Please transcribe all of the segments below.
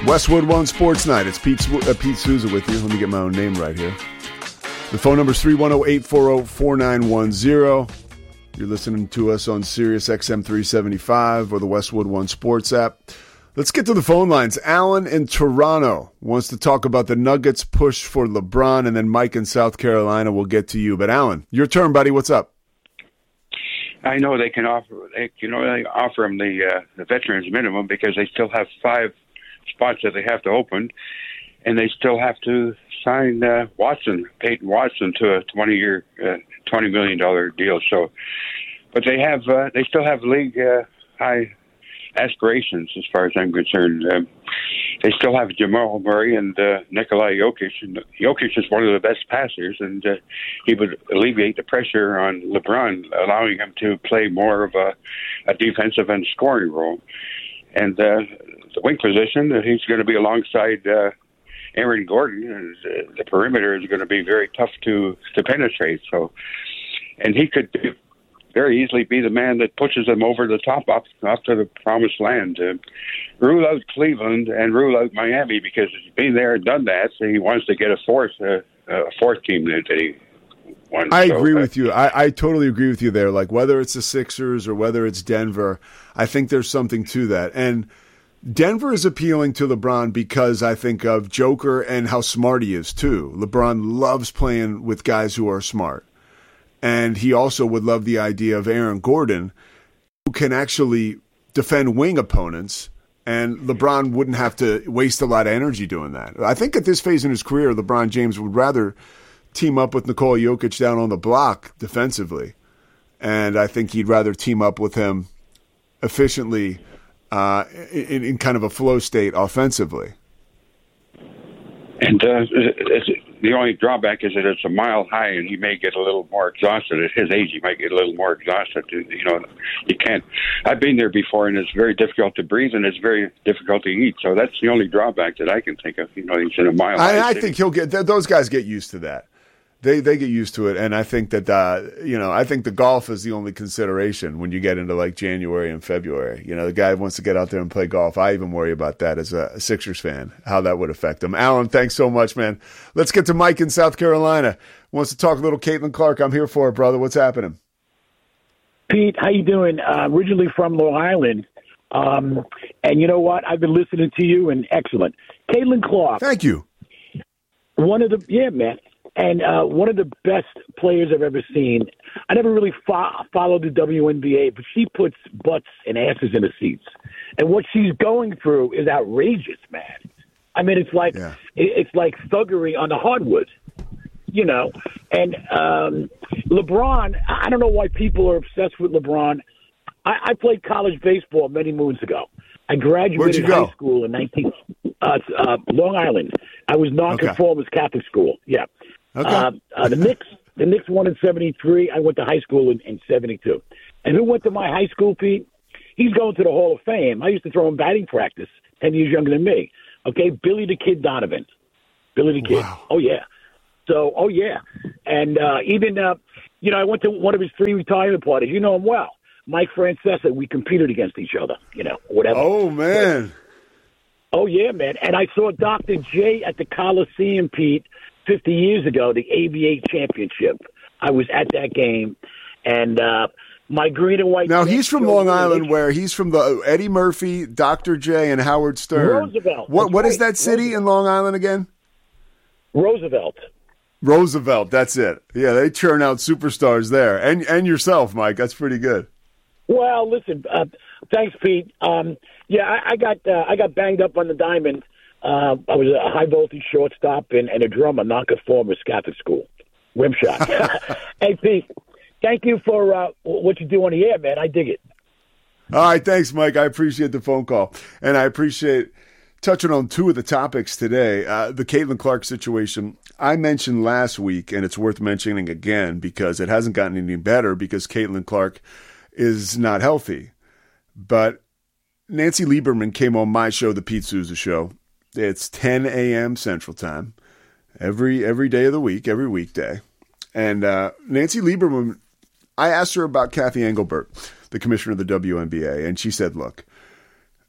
Westwood One Sports Night. It's Pete Souza with you. Let me get my own name right here. The phone number is 310-840-4910. You're listening to us on Sirius XM 375 or the Westwood One Sports app. Let's get to the phone lines. Alan in Toronto wants to talk about the Nuggets push for LeBron, and then Mike in South Carolina will get to you. But Alan, your turn, buddy. What's up? I know they can offer. They offer him the veterans minimum because they still have 5 spots that they have to open, and they still have to sign Peyton Watson, to a 20-year, $20 million deal. So, but they still have league high aspirations as far as I'm concerned. They still have Jamal Murray and Nikola Jokic. And Jokic is one of the best passers, and he would alleviate the pressure on LeBron, allowing him to play more of a defensive and scoring role. And the wing position, he's going to be alongside Aaron Gordon. And, the perimeter is going to be very tough to penetrate. So, and he could very easily be the man that pushes them over the top up to the promised land. Rule out Cleveland and rule out Miami because he's been there and done that. So he wants to get a fourth team that he won. I agree with you. I totally agree with you there. Like whether it's the Sixers or whether it's Denver, I think there's something to that. And Denver is appealing to LeBron because I think of Joker and how smart he is too. LeBron loves playing with guys who are smart. And he also would love the idea of Aaron Gordon, who can actually defend wing opponents, and LeBron wouldn't have to waste a lot of energy doing that. I think at this phase in his career, LeBron James would rather team up with Nikola Jokic down on the block defensively, and I think he'd rather team up with him efficiently in kind of a flow state offensively. And the only drawback is that it's a mile high, and he may get a little more exhausted. At his age, he might get a little more exhausted. You can't. I've been there before, and it's very difficult to breathe, and it's very difficult to eat. So that's the only drawback that I can think of. He's in a mile high. I think he'll get. Those guys get used to that. They get used to it, and I think that I think the golf is the only consideration when you get into like January and February. The guy wants to get out there and play golf. I even worry about that as a Sixers fan, how that would affect him. Alan, thanks so much, man. Let's get to Mike in South Carolina. Wants to talk a little Caitlin Clark. I'm here for it, brother. What's happening? Pete, how you doing? Originally from Long Island, and you know what? I've been listening to you, and excellent. Caitlin Clark. Thank you. Man. And one of the best players I've ever seen. I never really followed the WNBA, but she puts butts and asses in the seats. And what she's going through is outrageous, man. I mean, it's like thuggery on the hardwood, And LeBron, I don't know why people are obsessed with LeBron. I played college baseball many moons ago. I graduated high school in Long Island. I was nonconformist Catholic school. Yeah. Okay. The Knicks won in 73. I went to high school in 72. And who went to my high school, Pete? He's going to the Hall of Fame. I used to throw him batting practice, 10 years younger than me. Okay, Billy the Kid Donovan. Billy the Kid. Wow. Oh, yeah. And even, I went to one of his 3 retirement parties. You know him well. Mike Francesa. We competed against each other, whatever. Oh, man. Oh, yeah, man. And I saw Dr. J at the Coliseum, Pete, 50 years ago, the ABA championship. I was at that game, and my green and white. Now he's from Long Island, where he's from the Eddie Murphy, Dr. J, and Howard Stern. Roosevelt. What is that city in Long Island again? Roosevelt. That's it. Yeah, they churn out superstars there, and yourself, Mike. That's pretty good. Well, listen, thanks, Pete. I got banged up on the diamond. I was a high-voltage shortstop and a drummer, nonconformist Catholic school. Rim shot. Hey, Pete, thank you for what you do on the air, man. I dig it. All right, thanks, Mike. I appreciate the phone call, and I appreciate touching on 2 of the topics today. The Caitlin Clark situation I mentioned last week, and it's worth mentioning again because it hasn't gotten any better because Caitlin Clark is not healthy. But Nancy Lieberman came on my show, The Pete Souza Show. It's 10 a.m. Central Time, every day of the week, every weekday. And Nancy Lieberman, I asked her about Kathy Engelbert, the commissioner of the WNBA, and she said, look,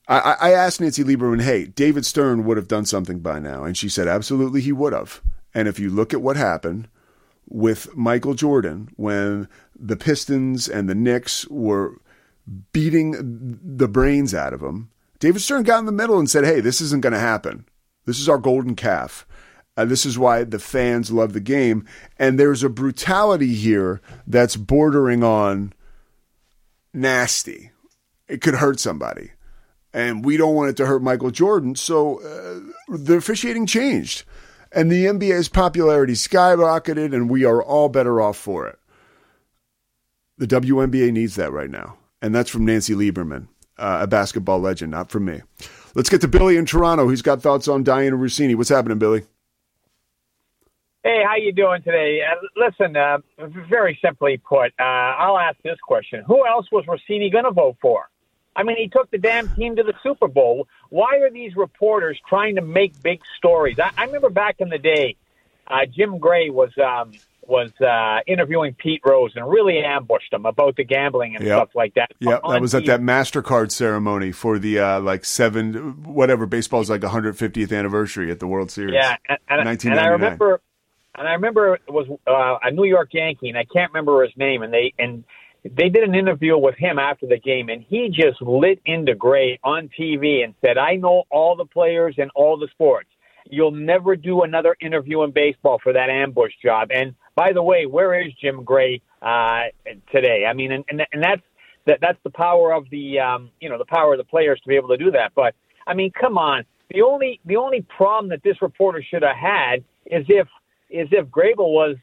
I asked Nancy Lieberman, hey, David Stern would have done something by now. And she said, absolutely, he would have. And if you look at what happened with Michael Jordan when the Pistons and the Knicks were beating the brains out of him, David Stern got in the middle and said, hey, this isn't going to happen. This is our golden calf. This is why the fans love the game. And there's a brutality here that's bordering on nasty. It could hurt somebody. And we don't want it to hurt Michael Jordan. So the officiating changed. And the NBA's popularity skyrocketed, and we are all better off for it. The WNBA needs that right now. And that's from Nancy Lieberman, a basketball legend, not from me. Let's get to Billy in Toronto. He's got thoughts on Diana Russini. What's happening, Billy? Hey, how you doing today? Listen, very simply put, I'll ask this question. Who else was Russini going to vote for? I mean, he took the damn team to the Super Bowl. Why are these reporters trying to make big stories? I remember back in the day, Jim Gray was interviewing Pete Rose and really ambushed him about the gambling and stuff like that. Yeah, that was at that MasterCard ceremony for the baseball's like 150th anniversary at the World Series. Yeah, and I remember it was a New York Yankee, and I can't remember his name, and they did an interview with him after the game, and he just lit into Gray on TV and said, I know all the players and all the sports. You'll never do another interview in baseball for that ambush job. And by the way, where is Jim Gray today? I mean, and that's the power of the power of the players to be able to do that. But I mean, come on. The only problem that this reporter should have had is if Grable was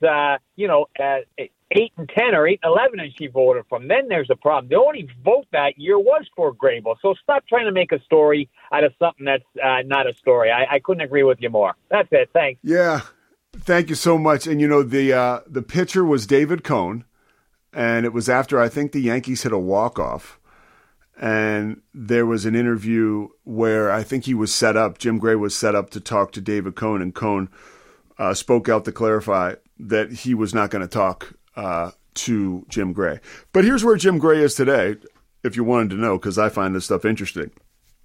8-10 or 8-11 and she voted for him, then there's a problem. The only vote that year was for Grable. So stop trying to make a story out of something that's not a story. I couldn't agree with you more. That's it. Thanks. Yeah. Thank you so much. And, the pitcher was David Cone, and it was after I think the Yankees hit a walk-off. And there was an interview where I think he was set up. Jim Gray was set up to talk to David Cone, and Cone spoke out to clarify that he was not going to talk to Jim Gray. But here's where Jim Gray is today, if you wanted to know, because I find this stuff interesting.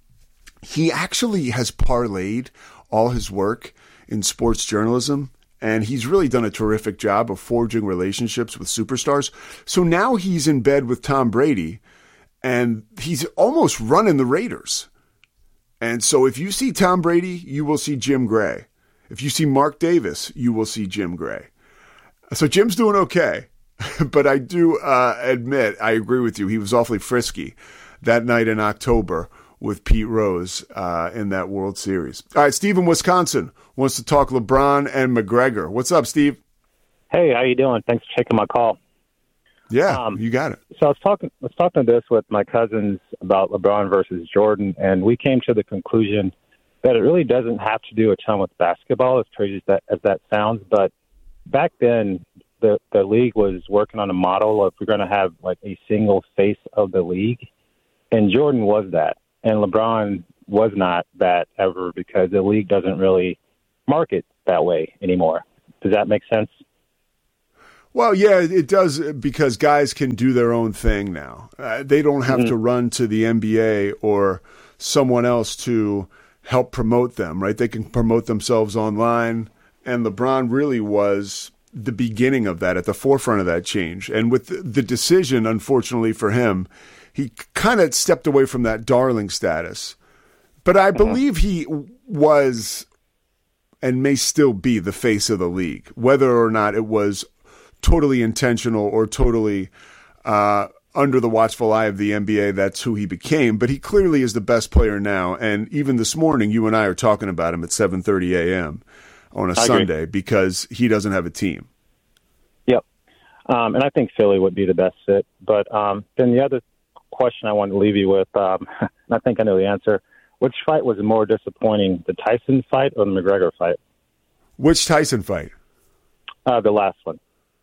He actually has parlayed all his work in sports journalism, and he's really done a terrific job of forging relationships with superstars. So now he's in bed with Tom Brady, and he's almost running the Raiders. And so if you see Tom Brady, you will see Jim Gray. If you see Mark Davis, you will see Jim Gray. So Jim's doing okay, but I do admit, I agree with you, he was awfully frisky that night in October with Pete Rose in that World Series. All right, Steve in Wisconsin wants to talk LeBron and McGregor. What's up, Steve? Hey, how you doing? Thanks for taking my call. Yeah, you got it. So I was talking this with my cousins about LeBron versus Jordan, and we came to the conclusion that it really doesn't have to do a ton with basketball, as crazy as that sounds, but back then, the league was working on a model of we're going to have like a single face of the league, and Jordan was that, and LeBron was not that ever because the league doesn't really market that way anymore. Does that make sense? Well, yeah, it does, because guys can do their own thing now. They don't have to run to the NBA or someone else to help promote them, right? They can promote themselves online. And LeBron really was the beginning of that, at the forefront of that change. And with the decision, unfortunately for him, he kind of stepped away from that darling status. But I believe he was and may still be the face of the league, whether or not it was totally intentional or totally under the watchful eye of the NBA. That's who he became. But he clearly is the best player now. And even this morning, you and I are talking about him at 7:30 a.m. on a Sunday because he doesn't have a team. Yep. And I think Philly would be the best fit. But then the other question I want to leave you with, and I think I know the answer, which fight was more disappointing, the Tyson fight or the McGregor fight? Which Tyson fight? The last one.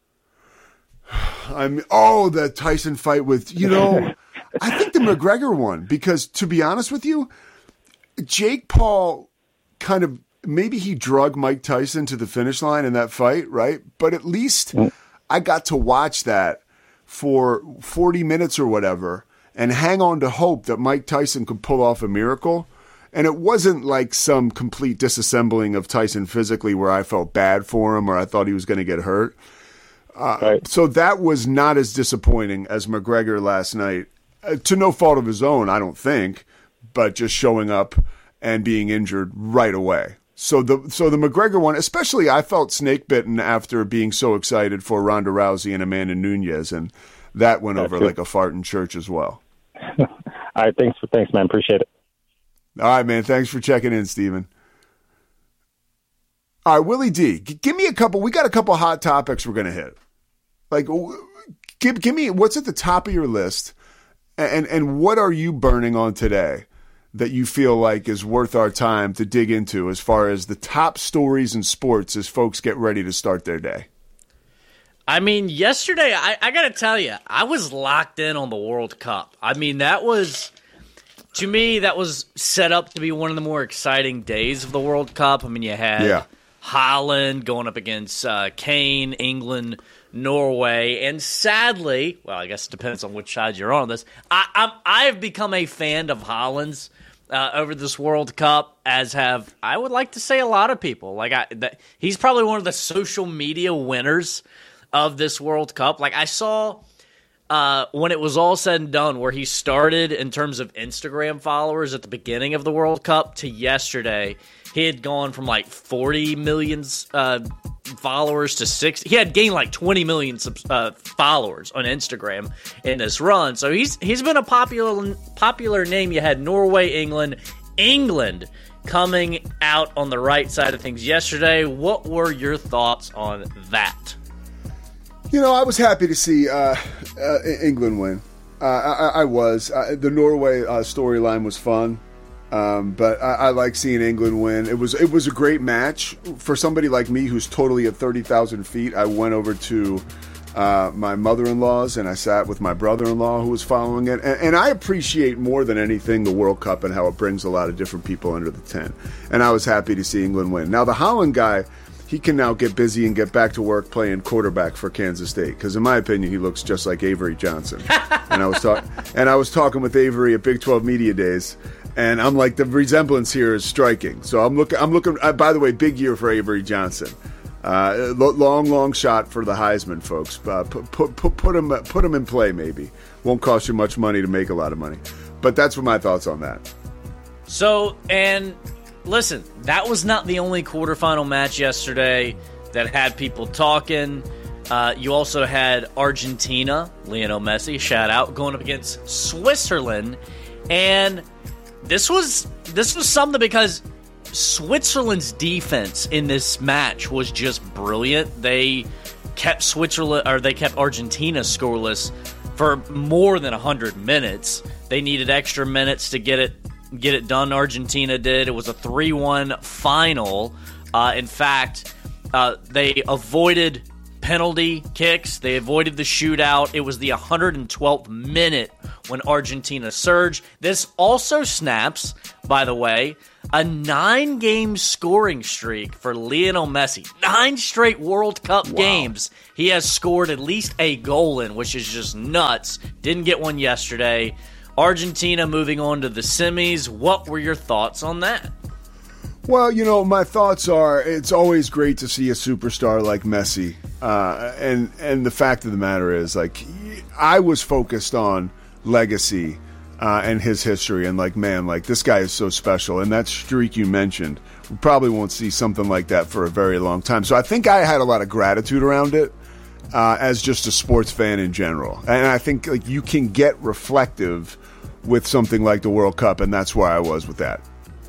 The Tyson fight with, I think the McGregor one, because to be honest with you, Jake Paul kind of, maybe he drug Mike Tyson to the finish line in that fight, right? But at least I got to watch that for 40 minutes or whatever, and hang on to hope that Mike Tyson could pull off a miracle. And it wasn't like some complete disassembling of Tyson physically where I felt bad for him or I thought he was going to get hurt. Right. So that was not as disappointing as McGregor last night, to no fault of his own, I don't think, but just showing up and being injured right away. So the McGregor one, especially, I felt snake bitten after being so excited for Ronda Rousey and Amanda Nunes, and that went over like a fart in church as well. All right, thanks, man. Appreciate it. All right, man. Thanks for checking in, Steven. All right, Willie D, give me a couple. We got a couple hot topics we're going to hit. Like, give me what's at the top of your list, and what are you burning on today that you feel like is worth our time to dig into as far as the top stories in sports as folks get ready to start their day? I mean, yesterday, I got to tell you, I was locked in on the World Cup. I mean, to me, that was set up to be one of the more exciting days of the World Cup. I mean, you had Holland going up against Kane, England, Norway, and sadly, well, I guess it depends on which side you're on this, I have become a fan of Holland's over this World Cup, as have, I would like to say, a lot of people. He's probably one of the social media winners of this World Cup. Like, I saw when it was all said and done, where he started in terms of Instagram followers at the beginning of the World Cup to yesterday, he had gone from like 40 million followers to 60. He had gained like 20 million followers on Instagram in this run. So he's been a popular name. You had Norway, England coming out on the right side of things yesterday. What were your thoughts on that? You know, I was happy to see England win. I was. The Norway storyline was fun. But I like seeing England win. It was a great match. For somebody like me who's totally at 30,000 feet, I went over to my mother-in-law's and I sat with my brother-in-law who was following it. And I appreciate more than anything the World Cup and how it brings a lot of different people under the tent. And I was happy to see England win. Now, the Holland guy, he can now get busy and get back to work playing quarterback for Kansas State, because in my opinion, he looks just like Avery Johnson. And I was talking with Avery at Big 12 Media Days. And I'm like, the resemblance here is striking. So I'm looking. By the way, big year for Avery Johnson. Long shot for the Heisman, folks. Put him in play. Maybe won't cost you much money to make a lot of money. But that's what my thoughts on that. So, and listen, that was not the only quarterfinal match yesterday that had people talking. You also had Argentina, Lionel Messi, shout out, going up against Switzerland, and This was something because Switzerland's defense in this match was just brilliant. They kept Argentina scoreless for more than 100 minutes. They needed extra minutes to get it done. Argentina did. It was a 3-1 final. In fact, they avoided penalty kicks. They avoided the shootout. It was the 112th minute when Argentina surged. This also snaps, by the way, a 9-game scoring streak for Lionel Messi. 9 straight World Cup games he has scored at least a goal in, which is just nuts. Didn't get one yesterday. Argentina moving on to the semis. What were your thoughts on that? Well, you know, my thoughts are it's always great to see a superstar like Messi. And the fact of the matter is, like, I was focused on legacy and his history, and like, man, like, this guy is so special. And that streak you mentioned, we probably won't see something like that for a very long time. So I think I had a lot of gratitude around it as just a sports fan in general. And I think, like, you can get reflective with something like the World Cup, and that's where I was with that.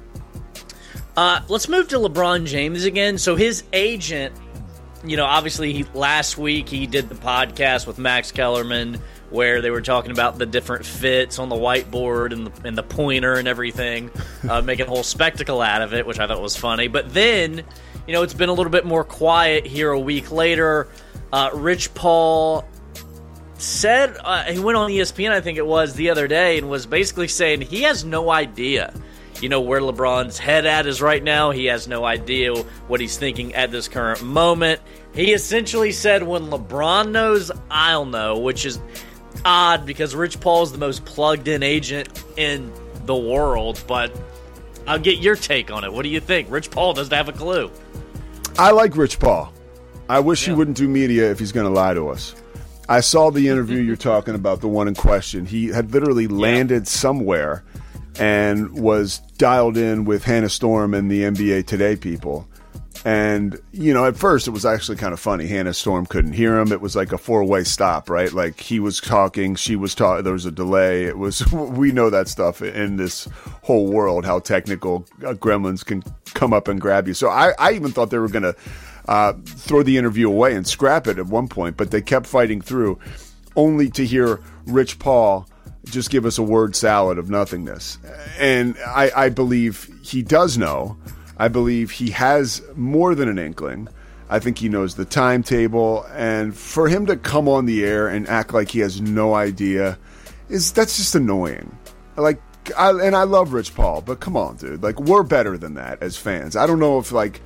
Let's move to LeBron James again. So his agent, you know, obviously last week he did the podcast with Max Kellerman where they were talking about the different fits on the whiteboard and the pointer and everything, making a whole spectacle out of it, which I thought was funny. But then, you know, it's been a little bit more quiet here a week later. Rich Paul said, he went on ESPN, I think it was, the other day, and was basically saying he has no idea, you know, where LeBron's head at is right now. He has no idea what he's thinking at this current moment. He essentially said, when LeBron knows, I'll know, which is, odd because Rich Paul is the most plugged-in agent in the world, but I'll get your take on it. What do you think? Rich Paul doesn't have a clue. I like Rich Paul. I wish he wouldn't do media if he's going to lie to us. I saw the interview you're talking about, the one in question. He had literally landed somewhere and was dialed in with Hannah Storm and the NBA Today people. And, at first it was actually kind of funny. Hannah Storm couldn't hear him. It was like a four-way stop, right? Like he was talking, she was talking, there was a delay. We know that stuff in this whole world, how technical gremlins can come up and grab you. So I even thought they were going to throw the interview away and scrap it at one point, but they kept fighting through, only to hear Rich Paul just give us a word salad of nothingness. And I believe he does know. I believe he has more than an inkling. I think he knows the timetable, and for him to come on the air and act like he has no idea that's just annoying. I love Rich Paul, but come on, dude. Like, we're better than that as fans. I don't know if I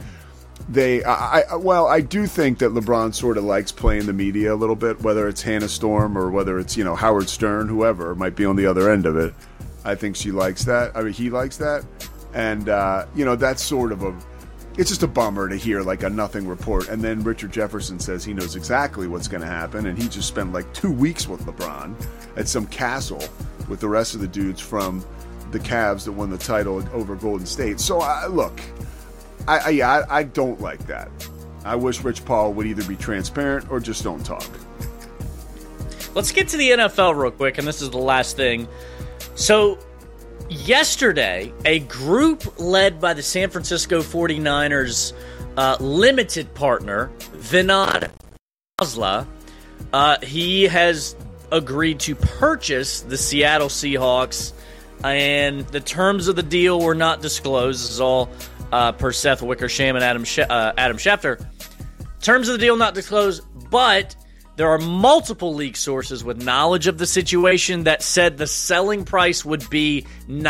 do think that LeBron sort of likes playing the media a little bit, whether it's Hannah Storm or whether it's, Howard Stern, whoever might be on the other end of it. I think she likes that. I mean, he likes that. And, that's sort of it's just a bummer to hear like a nothing report. And then Richard Jefferson says he knows exactly what's going to happen. And he just spent like 2 weeks with LeBron at some castle with the rest of the dudes from the Cavs that won the title over Golden State. So, look, I don't like that. I wish Rich Paul would either be transparent or just don't talk. Let's get to the NFL real quick, and this is the last thing. So, yesterday, a group led by the San Francisco 49ers limited partner, Vinod Khosla, he has agreed to purchase the Seattle Seahawks, and the terms of the deal were not disclosed. This is all per Seth Wickersham and Adam Schefter. Terms of the deal not disclosed, but there are multiple leak sources with knowledge of the situation that said the selling price would be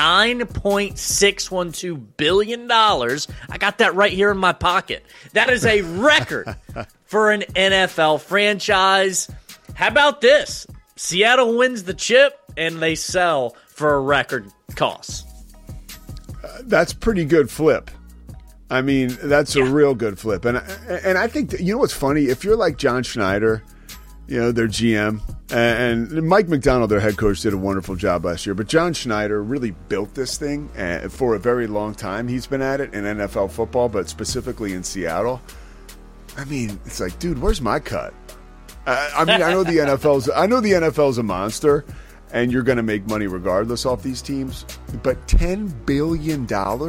$9.612 billion. I got that right here in my pocket. That is a record for an NFL franchise. How about this? Seattle wins the chip, and they sell for a record cost. That's pretty good flip. I mean, that's a real good flip. And I think, what's funny? If you're like John Schneider, their GM, and Mike McDonald, their head coach, did a wonderful job last year. But John Schneider really built this thing for a very long time. He's been at it in NFL football, but specifically in Seattle. I mean, it's like, dude, where's my cut? I know the NFL's a monster, and you're going to make money regardless off these teams. But $10 billion.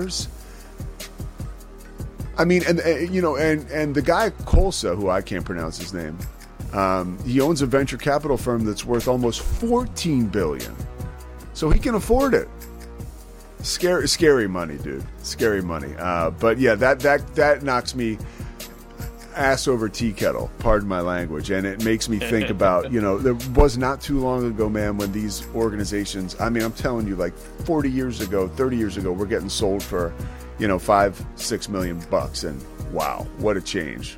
I mean, and the guy Kolsa, who I can't pronounce his name, he owns a venture capital firm that's worth almost $14 billion. So he can afford it. Scary money, dude. Scary money. But yeah, that knocks me ass over tea kettle, pardon my language, and it makes me think about, there was not too long ago, man, when these organizations, I mean, I'm telling you, like 40 years ago, 30 years ago, we're getting sold for, $5-6 million bucks, and wow, what a change.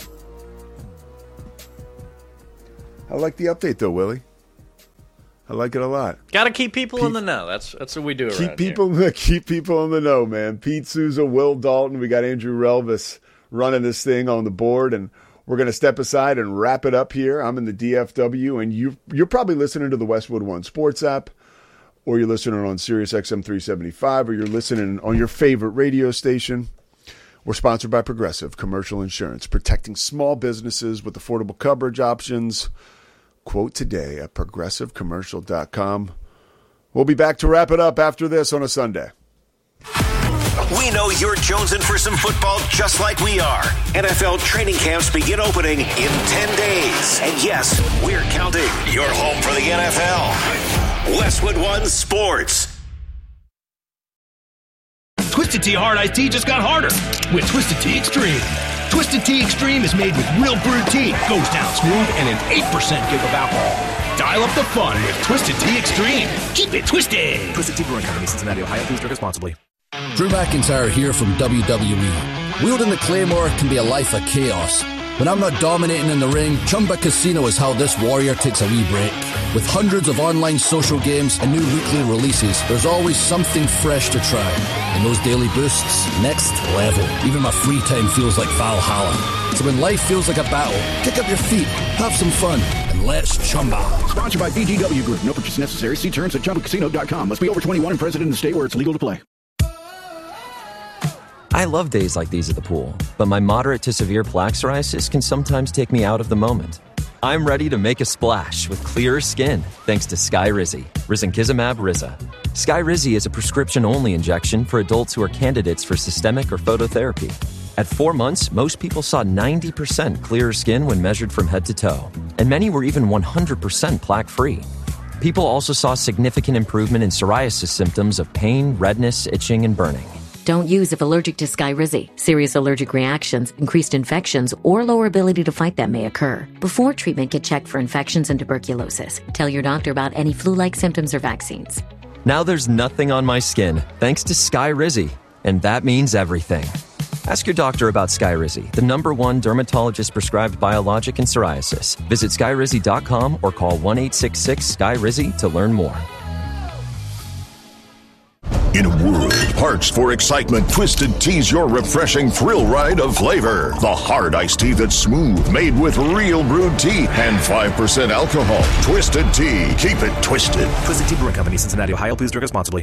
I like the update though, Willie. I like it a lot. Got to keep people in the know. That's what we do around here. Keep people in the know, man. Pete Souza, Will Dalton, we got Andrew Relvis running this thing on the board, and we're going to step aside and wrap it up here. I'm in the DFW, and you're probably listening to the Westwood One Sports app, or you're listening on Sirius XM 375, or you're listening on your favorite radio station. We're sponsored by Progressive Commercial Insurance, protecting small businesses with affordable coverage options. Quote today at progressivecommercial.com. We'll be back to wrap it up after this on a Sunday. We know you're jonesing for some football just like we are. NFL training camps begin opening in 10 days. And yes, we're counting. You're home for the NFL. Westwood One Sports. Twisted Tea Hard Iced Tea just got harder with Twisted Tea Extreme. Twisted Tea Extreme is made with real brewed tea, goes down smooth, and an 8% give of alcohol. Dial up the fun with Twisted Tea Extreme. Keep it twisted. Twisted Tea Brewing Company, Cincinnati, Ohio. Please drink responsibly. Drew McIntyre here from WWE. Wielding the Claymore can be a life of chaos. When I'm not dominating in the ring, Chumba Casino is how this warrior takes a wee break. With hundreds of online social games and new weekly releases, there's always something fresh to try. And those daily boosts, next level. Even my free time feels like Valhalla. So when life feels like a battle, kick up your feet, have some fun, and let's Chumba. Sponsored by VGW Group. No purchase necessary. See terms at ChumbaCasino.com. Must be over 21 and present in the state where it's legal to play. I love days like these at the pool, but my moderate to severe plaque psoriasis can sometimes take me out of the moment. I'm ready to make a splash with clearer skin thanks to Skyrizi, risankizumab Riza. Skyrizi is a prescription-only injection for adults who are candidates for systemic or phototherapy. At 4 months, most people saw 90% clearer skin when measured from head to toe, and many were even 100% plaque-free. People also saw significant improvement in psoriasis symptoms of pain, redness, itching, and burning. Don't use if allergic to Skyrizi. Serious allergic reactions, increased infections, or lower ability to fight them may occur. Before treatment, get checked for infections and tuberculosis. Tell your doctor about any flu-like symptoms or vaccines. Now there's nothing on my skin thanks to Skyrizi, and that means everything. Ask your doctor about Skyrizi, the #1 dermatologist-prescribed biologic in psoriasis. Visit Skyrizi.com or call 1-866-SKY-RIZI to learn more. In a world parched for excitement, Twisted Tea's your refreshing thrill ride of flavor. The hard iced tea that's smooth, made with real brewed tea and 5% alcohol. Twisted Tea. Keep it twisted. Twisted Tea Brewing Company, Cincinnati, Ohio. Please drink responsibly.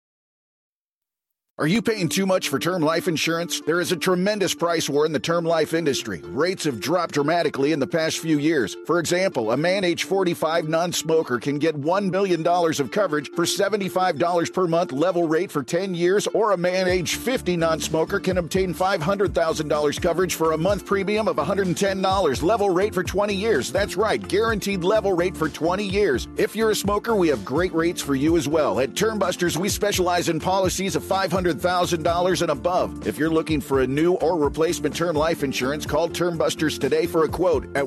Are you paying too much for term life insurance? There is a tremendous price war in the term life industry. Rates have dropped dramatically in the past few years. For example, a man age 45 non-smoker can get $1 million of coverage for $75 per month level rate for 10 years, or a man age 50 non-smoker can obtain $500,000 coverage for a month premium of $110 level rate for 20 years. That's right, guaranteed level rate for 20 years. If you're a smoker, we have great rates for you as well. At Termbusters, we specialize in policies of $500,000 and above. If you're looking for a new or replacement term life insurance, call Termbusters today for a quote at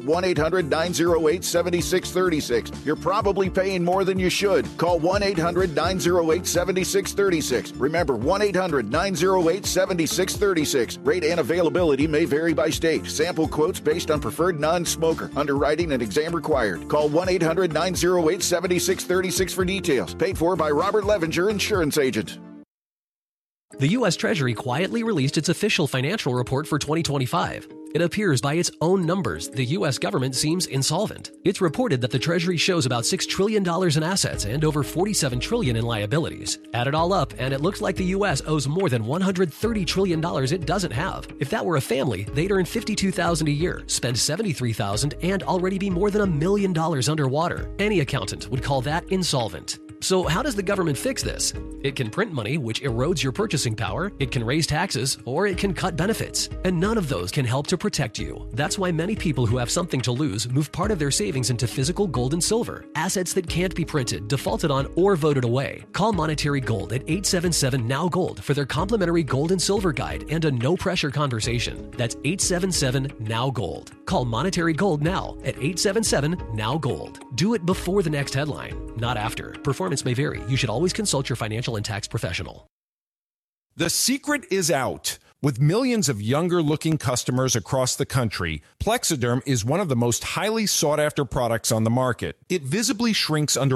1-800-908-7636. You're probably paying more than you should. Call 1-800-908-7636. Remember, 1-800-908-7636. Rate and availability may vary by state. Sample quotes based on preferred non-smoker. Underwriting and exam required. Call 1-800-908-7636 for details. Paid for by Robert Levenger, insurance agent. The U.S. Treasury quietly released its official financial report for 2025. It appears by its own numbers, the U.S. government seems insolvent. It's reported that the Treasury shows about $6 trillion in assets and over $47 trillion in liabilities. Add it all up, and it looks like the U.S. owes more than $130 trillion it doesn't have. If that were a family, they'd earn $52,000 a year, spend $73,000, and already be more than $1 million underwater. Any accountant would call that insolvent. So how does the government fix this? It can print money, which erodes your purchasing power, it can raise taxes, or it can cut benefits. And none of those can help to protect you. That's why many people who have something to lose move part of their savings into physical gold and silver, assets that can't be printed, defaulted on, or voted away. Call Monetary Gold at 877-NOW-GOLD for their complimentary gold and silver guide and a no-pressure conversation. That's 877-NOW-GOLD. Call Monetary Gold now at 877-NOW-GOLD. Do it before the next headline, not after. Performance may vary. You should always consult your financial and tax professional. The secret is out. With millions of younger-looking customers across the country, Plexiderm is one of the most highly sought-after products on the market. It visibly shrinks under